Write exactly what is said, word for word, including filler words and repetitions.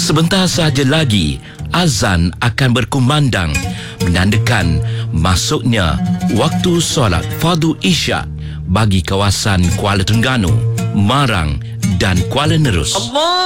Sebentar sahaja lagi, azan akan berkumandang menandakan masuknya waktu solat fardu isyak bagi kawasan Kuala Terengganu, Marang dan Kuala Nerus. Allah.